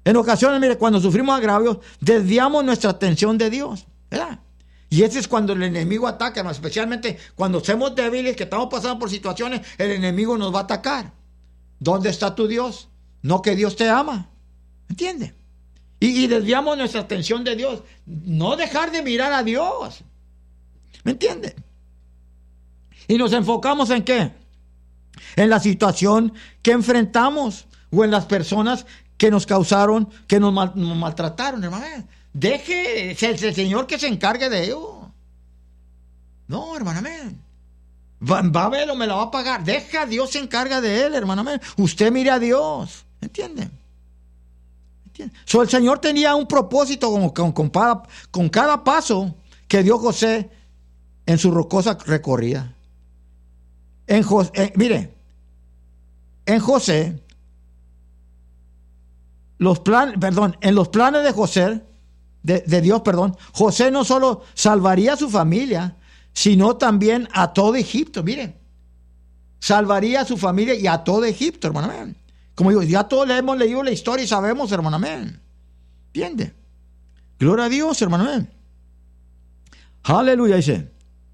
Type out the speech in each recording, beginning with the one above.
En ocasiones, mire, cuando sufrimos agravios, desviamos nuestra atención de Dios, ¿verdad? Y ese es cuando el enemigo ataca, ¿no? Especialmente cuando somos débiles, que estamos pasando por situaciones, el enemigo nos va a atacar. ¿Dónde está tu Dios? No que Dios te ama. ¿Entiendes? Y desviamos nuestra atención de Dios. No dejar de mirar a Dios. ¿Me entiendes? Y nos enfocamos ¿en qué? En la situación que enfrentamos o en las personas que nos causaron, que nos maltrataron, hermano. Deje, es el Señor que se encargue de ello. No, hermano, va a verlo, me la va a pagar. Deja, Dios se encarga de él, hermano. Usted mire a Dios. ¿Entiende? So, el Señor tenía un propósito con cada paso que dio José en su rocosa recorrida. Mire, en José, en los planes de José, de Dios, José no solo salvaría a su familia, sino también a todo Egipto. Mire, salvaría a su familia y a todo Egipto, hermano. Como digo, ya todos le hemos leído la historia y sabemos, hermano. ¿Entiende? Gloria a Dios, hermano. Aleluya, dice.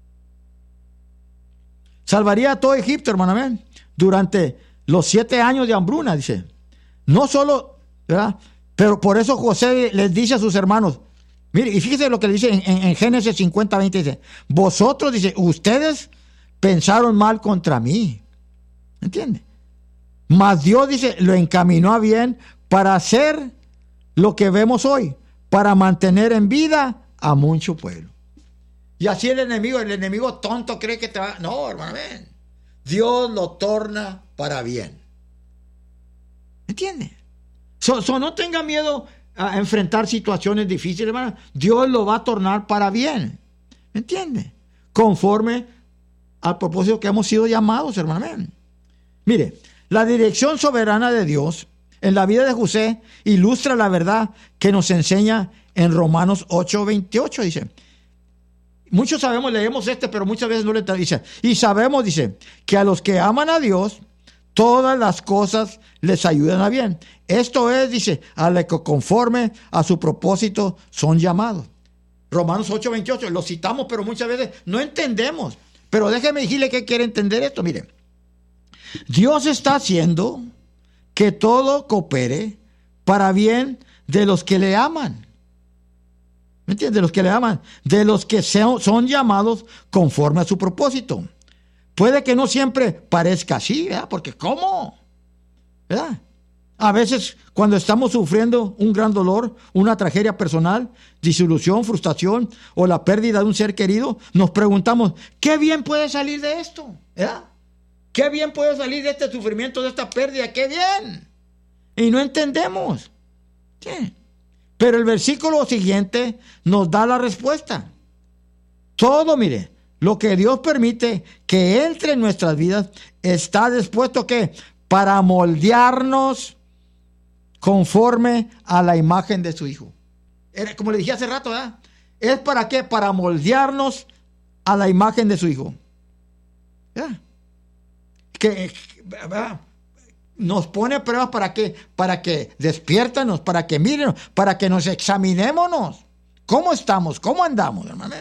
Salvaría a todo Egipto, hermano, durante los 7 años de hambruna, dice. No solo, ¿verdad? Pero por eso José les dice a sus hermanos, mire, y fíjese lo que le dice en Génesis 50:20, dice, vosotros, dice, ustedes pensaron mal contra mí. ¿Entiende? Mas Dios, dice, lo encaminó a bien para hacer lo que vemos hoy, para mantener en vida a mucho pueblo. Y así el enemigo tonto cree que te va... No, hermano, Dios lo torna para bien. ¿Entiende? No tenga miedo a enfrentar situaciones difíciles, hermano. Dios lo va a tornar para bien. ¿Entiende? Conforme al propósito que hemos sido llamados, hermano. Mire, la dirección soberana de Dios en la vida de José ilustra la verdad que nos enseña en Romanos 8:28, dice. Muchos sabemos, leemos pero muchas veces no le dice. Y sabemos, dice, que a los que aman a Dios, todas las cosas les ayudan a bien. Esto es, dice, a los que conforme a su propósito son llamados. Romanos 8:28, lo citamos, pero muchas veces no entendemos. Pero déjeme decirle que quiere entender esto. Mire, Dios está haciendo que todo coopere para bien de los que le aman. ¿Me entiendes? De los que le aman, de los que son llamados conforme a su propósito. Puede que no siempre parezca así, ¿verdad? Porque ¿cómo? ¿Verdad? A veces cuando estamos sufriendo un gran dolor, una tragedia personal, disolución, frustración o la pérdida de un ser querido, nos preguntamos, ¿qué bien puede salir de esto? ¿Verdad? ¿Qué bien puede salir de este sufrimiento, de esta pérdida? ¡Qué bien! Y no entendemos. ¿Qué? Pero el versículo siguiente nos da la respuesta. Todo, mire, lo que Dios permite que entre en nuestras vidas está dispuesto ¿qué? Para moldearnos conforme a la imagen de su Hijo. Como le dije hace rato, ¿verdad? ¿Es para qué? Para moldearnos a la imagen de su Hijo. ¿Verdad? ¿Verdad? Nos pone pruebas ¿para qué? Para que despiértanos, para que miren, para que nos examinémonos. ¿Cómo estamos? ¿Cómo andamos, hermano?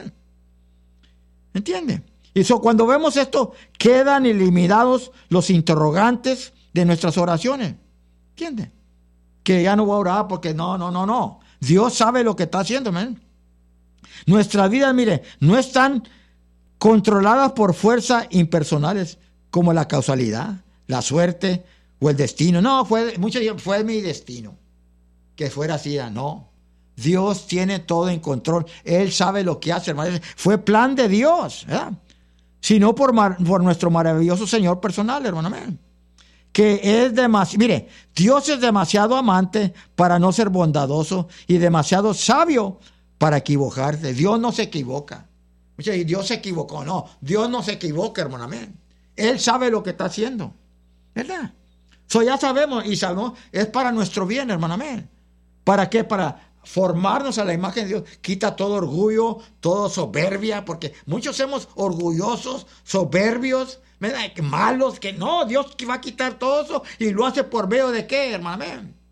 ¿Entiende? Y cuando vemos esto, quedan eliminados los interrogantes de nuestras oraciones. ¿Entiende? Que ya no voy a orar porque no. Dios sabe lo que está haciendo, man. Nuestras vidas, mire, no están controladas por fuerzas impersonales como la causalidad, la suerte o el destino. No, fue mi destino que fuera así, no. Dios tiene todo en control. Él sabe lo que hace, hermano. Fue plan de Dios, ¿verdad? Sino por nuestro maravilloso Señor personal, hermano. Que es demasiado, mire, Dios es demasiado amante para no ser bondadoso y demasiado sabio para equivocarse. Dios no se equivoca. Dios se equivocó, no. Dios no se equivoca, hermano. Él sabe lo que está haciendo, ¿verdad? Ya sabemos y sabemos, es para nuestro bien, hermano. ¿Para qué? Para formarnos a la imagen de Dios. Quita todo orgullo, toda soberbia, porque muchos somos orgullosos, soberbios, ¿verdad? Malos, que no, Dios va a quitar todo eso y lo hace por medio de qué, hermano.